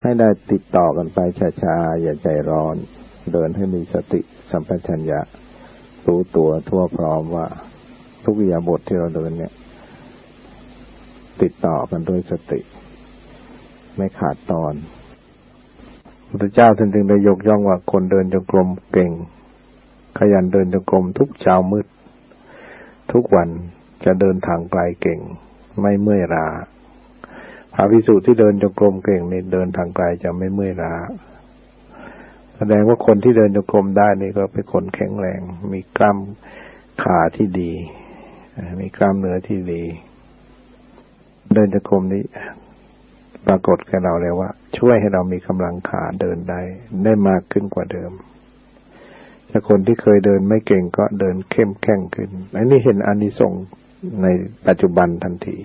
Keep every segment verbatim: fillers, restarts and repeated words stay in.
ให้ได้ติดต่อกันไปช้าๆอย่าใจร้อนเดินให้มีสติสัมปชัญญะรู้ตัวทั่วพร้อมว่าทุกอิริยาบถที่เราเดินเนี่ยติดต่อกันด้วยสติไม่ขาดตอนพระพุทธเจ้าท่านจึงได้ยกย่องว่าคนเดินจงกรมเก่งขยันเดินจงกรมทุกเช้ามืดทุกวันจะเดินทางไกลเก่งไม่เมื่อยล้าพระภิกษุที่เดินจงกรมเก่งนี่เดินทางไกลจะไม่เมื่อยล้าแสดงว่าคนที่เดินจงกรมได้นี่ก็เป็นคนแข็งแรงมีกล้ามขาที่ดีมีกล้ามเนื้อที่ดีเดินจงกรมนี้ปรากฏแก่เราเลยว่าช่วยให้เรามีกำลังขาเดินได้ได้มากขึ้นกว่าเดิมถ้าคนที่เคยเดินไม่เก่งก็เดินเข้มแข็งขึ้นอันนี้เห็นอานิสงส์ในปัจจุบันทันที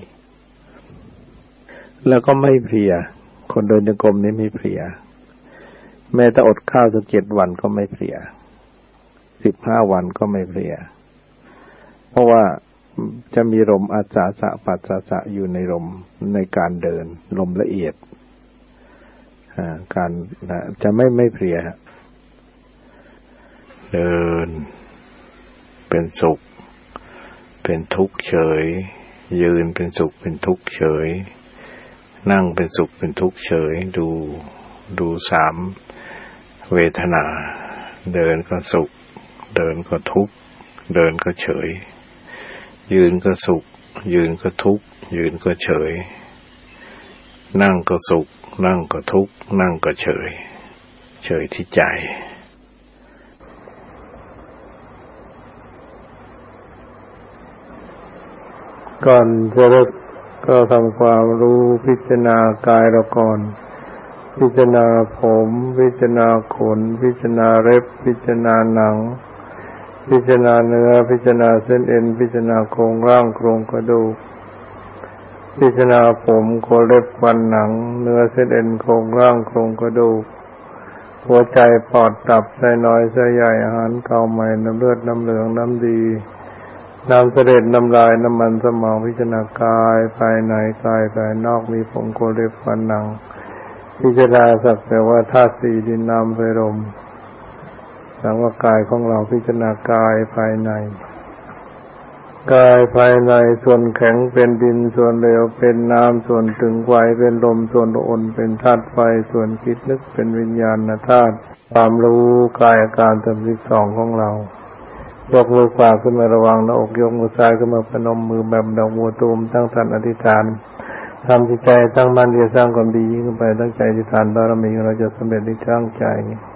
แล้วก็ไม่เพลียคนเดินจงกรมนี้ไม่เพลียแม้แต่อดข้าวสักเจ็ดวันก็ไม่เพลียสิบห้าวันก็ไม่เพลียเพราะว่าจะมีลมอาสาสะปัสสะสะอยู่ในลมในการเดินลมละเอียดการจะไม่ไม่เพลียเดินเป็นสุขเป็นทุกข์เฉยยืนเป็นสุขเป็นทุกข์เฉยนั่งเป็นสุขเป็นทุกข์เฉยดูดูสามเวทนาเดินก็สุขเดินก็ทุกข์เดินก็เฉยยืนก็สุขยืนก็ทุกข์ยืนก็เฉยนั่งก็สุขนั่งก็ทุกข์นั่งก็เฉยเฉยที่ใจก่อนจะเริ่มก็ทำความรู้พิจารณากายเราก่อนพิจารณาผมพิจารณาขนพิจารณาเล็บพิจารณาหนังพิจารณาเนื้อพิจารณาเส้นเอ็นพิจารณาโครงร่างโครงกระดูกพิจารณาผมขนเล็บฟันหนังเนื้อเส้นเอ็นโครงร่างโครงกระดูกหัวใจปอดตับไส้น้อยไส้ใหญ่อาหารเก่าใหม่น้ำเลือดน้ำเหลืองน้ำดีน้ำเสด็จน้ำลายน้ำมันสมองพิจารณากายภายในกายภายนอกมีผมขนเล็บฟันหนังพิจารณาสักแต่ว่าธาตุสี่ดินน้ำไฟลมสังว่ากายของเราพิจารณากายภายในกายภายในส่วนแข็งเป็นดินส่วนเหลวเป็นน้ำส่วนตึงไหวเป็นลมส่วนอ่อนเป็นธาตุไฟส่วนคิดนึกเป็นวิญญาณธาตุความรู้กายอาการสามสิบสองของเรายกมือขวาขึ้นมาระวังหน้าอกยกมือซ้ายขึ้นมาพนมมือแบบดอกบัวตูมตั้งสันอธิษฐานทำจิตใจตั้งมั่นที่จะสร้างความดียิ่งขึ้นไปตั้งใจอธิษฐานบารมีเราจะสำเร็จในช่างใจ